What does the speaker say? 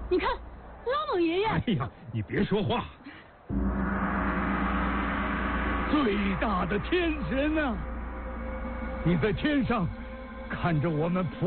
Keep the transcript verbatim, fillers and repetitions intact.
你看，老蒙爷爷。 哎呀，你别说话。 最大的天神啊！你在天上看着我们普